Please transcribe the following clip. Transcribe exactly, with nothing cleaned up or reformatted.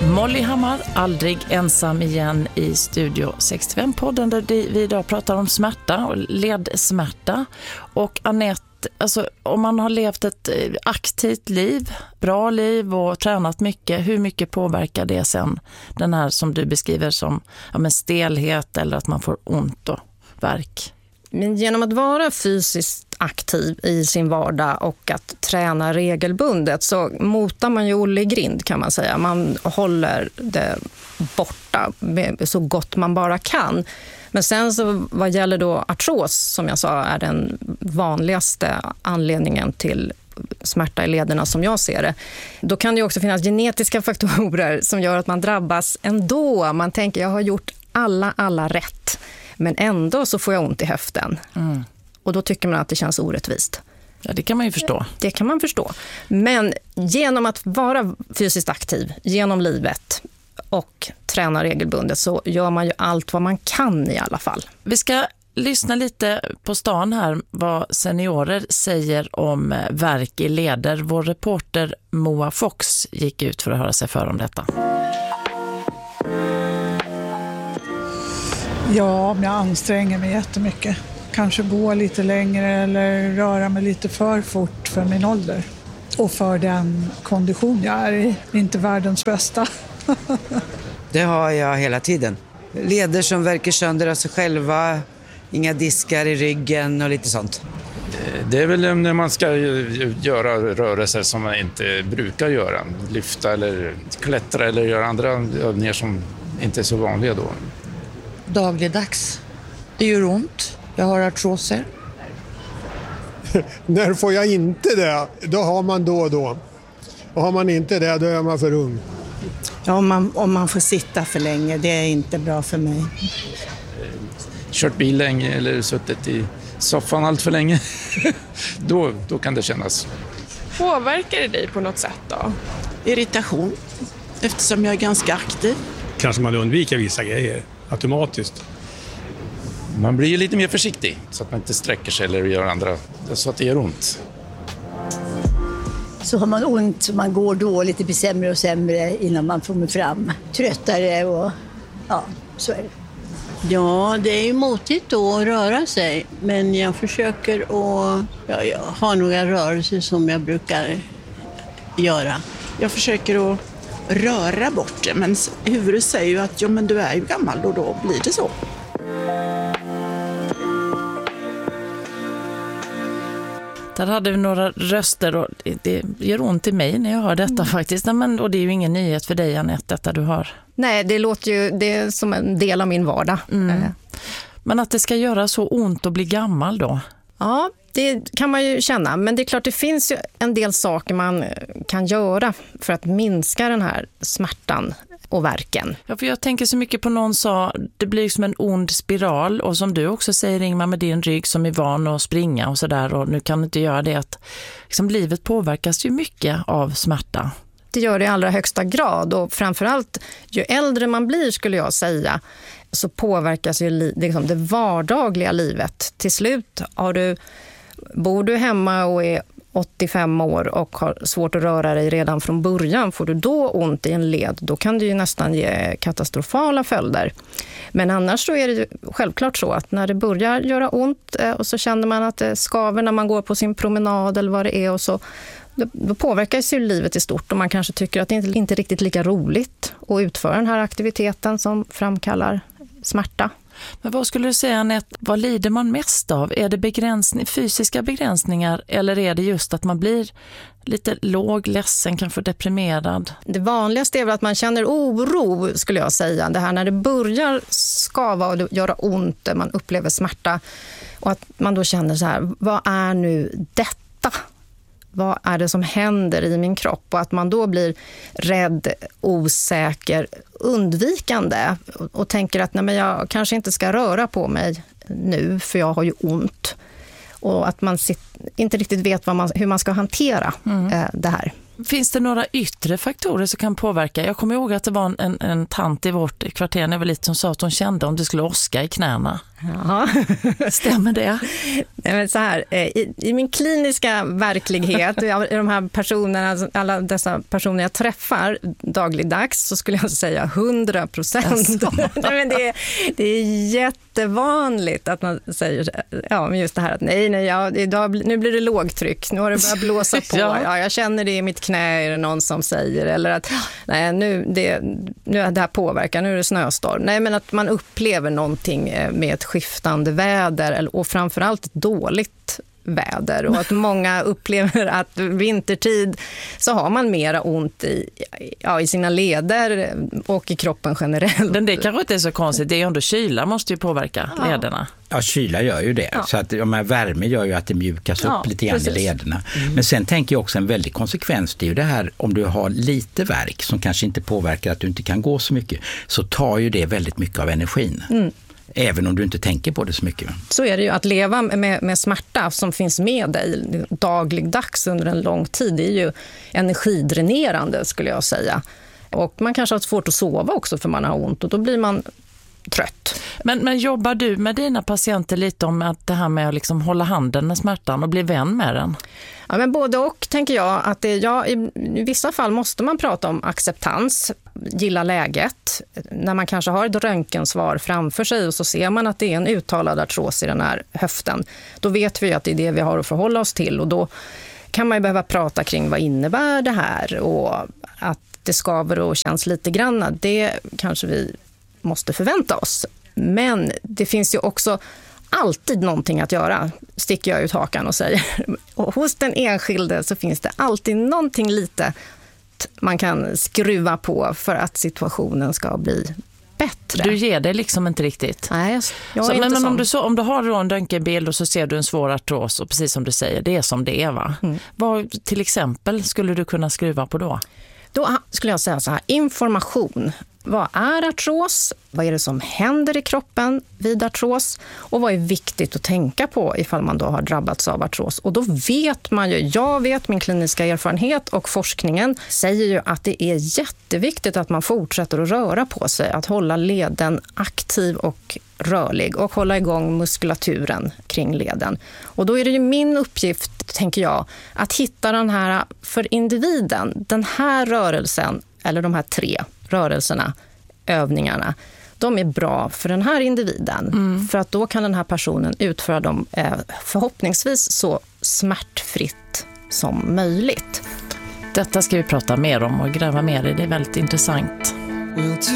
Molly Hammar, aldrig ensam igen i Studio sextiofem-podden där vi idag pratar om smärta och ledsmärta. Och Anette, alltså, om man har levt ett aktivt liv, bra liv och tränat mycket, hur mycket påverkar det sen den här som du beskriver som ja, men stelhet eller att man får ont och värk? Men genom att vara fysiskt aktiv i sin vardag och att träna regelbundet så motar man ju Olle i grind, kan man säga. Man håller det borta så gott man bara kan. Men sen så vad gäller då artros, som jag sa, är den vanligaste anledningen till smärta i lederna som jag ser det. Då kan det ju också finnas genetiska faktorer som gör att man drabbas ändå. Man tänker, jag har gjort alla, alla rätt. Men ändå så får jag ont i höften. Mm. Och då tycker man att det känns orättvist. Ja, det kan man ju förstå. Det kan man förstå. Men genom att vara fysiskt aktiv genom livet och träna regelbundet så gör man ju allt vad man kan i alla fall. Vi ska lyssna lite på stan här vad seniorer säger om värk i leder. Vår reporter Moa Fox gick ut för att höra sig för om detta. Ja, men jag anstränger mig jättemycket. Kanske gå lite längre eller röra mig lite för fort för min ålder. Och för den kondition jag är i. Inte världens bästa. Det har jag hela tiden. Leder som verkar sönder av sig själva. Inga diskar i ryggen och lite sånt. Det är väl när man ska göra rörelser som man inte brukar göra. Lyfta eller klättra eller göra andra övningar som inte är så vanliga då. Dagligdags. Det gör ont. Jag har artroser. När får jag inte det? Då har man då och då. Och har man inte det, då är man för ung. Ja, om man, om man får sitta för länge, det är inte bra för mig. Kört bil länge eller suttit i soffan allt för länge. då, då kan det kännas. Påverkar det dig på något sätt då? Irritation, eftersom jag är ganska aktiv. Kanske man undviker vissa grejer automatiskt. Man blir ju lite mer försiktig så att man inte sträcker sig eller gör andra så att det gör ont. Så har man ont så man går då lite blir sämre och sämre innan man får fram. Tröttare och ja, så är det. Ja, det är ju motigt då att röra sig. Men jag försöker att ja, jag har några rörelser som jag brukar göra. Jag försöker att röra bort det, men huvudet säger ju att ja, men du är ju gammal och då blir det så. Där hade vi några röster och det gör ont i mig när jag hör detta mm. faktiskt. Men, och det är ju ingen nyhet för dig, Anette, detta du har. Nej, det låter ju det är som en del av min vardag. Mm. Men att det ska göra så ont att bli gammal då? Ja, det kan man ju känna. Men det är klart, det finns ju en del saker man kan göra för att minska den här smärtan och värken. Ja, för jag tänker så mycket på någon sa, det blir som en ond spiral och som du också säger, Ingmar, med din rygg som är van att springa och sådär och nu kan du inte göra det, att liksom, livet påverkas ju mycket av smärta. Det gör det i allra högsta grad och framförallt ju äldre man blir skulle jag säga så påverkas ju li- liksom det vardagliga livet. Till slut har du, bor du hemma och är åttiofem år och har svårt att röra dig redan från början, får du då ont i en led, då kan det ju nästan ge katastrofala följder. Men annars så är det ju självklart så att när det börjar göra ont och så känner man att det skaver när man går på sin promenad eller vad det är och så, då påverkas ju livet i stort och man kanske tycker att det inte är riktigt lika roligt att utföra den här aktiviteten som framkallar smärta. Men vad skulle du säga, Anette, vad lider man mest av? Är det begränsning, fysiska begränsningar eller är det just att man blir lite låg, ledsen, kanske deprimerad? Det vanligaste är väl att man känner oro, skulle jag säga. Det här när det börjar skava och göra ont, man upplever smärta och att man då känner så här, vad är nu detta? Vad är det som händer i min kropp? Och att man då blir rädd, osäker, undvikande och, och tänker att nej, men jag kanske inte ska röra på mig nu för jag har ju ont. Och att man sit, inte riktigt vet vad man, hur man ska hantera mm. eh, det här. Finns det några yttre faktorer som kan påverka? Jag kommer ihåg att det var en, en, en tant i vårt kvarter när jag var lite som sa att hon kände om det skulle åska i knäna. Ja. Stämmer det? Nej, men så här, i, i min kliniska verklighet, i de här personerna, alla dessa personer jag träffar dagligdags, så skulle jag säga hundra procent. Nej, det, är, det är jättevanligt att man säger ja, just det här att nej, nej ja, idag, nu blir det lågtryck, nu har det börjat blåsa på, ja. Ja, jag känner det i mitt knä, är det någon som säger, eller att nej, nu, det, nu är det här påverkan, nu är det snöstorm. Nej, men att man upplever någonting med ett skiftande väder och framförallt ett dåligt väder, och att många upplever att vintertid så har man mera ont i, ja, i sina leder och i kroppen generellt. Men det kanske inte är så konstigt, det är ju ändå kyla måste ju påverka ja. lederna. Ja, kyla gör ju det. Ja. Så att de här värme gör ju att det mjukas ja, upp lite grann precis. I lederna. Mm. Men sen tänker jag också en väldig konsekvens, det är ju det här om du har lite värk som kanske inte påverkar att du inte kan gå så mycket, så tar ju det väldigt mycket av energin. Mm. Även om du inte tänker på det så mycket. Så är det ju, att leva med, med smärta som finns med dig dagligdags under en lång tid, det är ju energidränerande skulle jag säga. Och man kanske har svårt att sova också för man har ont, och då blir man trött. Men, men jobbar du med dina patienter lite om att det här med att liksom hålla handen med smärtan och bli vän med den? Ja, men både och tänker jag. Att det, ja, i, i vissa fall måste man prata om acceptans, gilla läget. När man kanske har ett röntgensvar framför sig och så ser man att det är en uttalad artros i den här höften, då vet vi att det är det vi har att förhålla oss till, och då kan man ju behöva prata kring vad innebär det här, och att det skaver och känns lite granna, det kanske vi måste förvänta oss. Men det finns ju också alltid någonting att göra, sticker jag ut hakan och säger. Och hos den enskilde så finns det alltid någonting lite man kan skruva på för att situationen ska bli bättre. Du ger det liksom inte riktigt. Nej, jag så, är men, inte men om, du så, om du har då en röntgenbild och så ser du en svår artros, och precis som du säger, det är som det är, va? Mm. Vad till exempel skulle du kunna skruva på då? Då skulle jag säga så här, information. Vad är artros? Vad är det som händer i kroppen vid artros? Och vad är viktigt att tänka på ifall man då har drabbats av artros? Och då vet man ju, jag vet, min kliniska erfarenhet och forskningen säger ju att det är jätteviktigt att man fortsätter att röra på sig, att hålla leden aktiv och rörlig och hålla igång muskulaturen kring leden. Och då är det ju min uppgift, tänker jag, att hitta den här för individen, den här rörelsen, eller de här tre rörelserna, övningarna, de är bra för den här individen. Mm. För att då kan den här personen utföra dem eh, förhoppningsvis så smärtfritt som möjligt. Detta ska vi prata mer om och gräva mer i, det är väldigt intressant.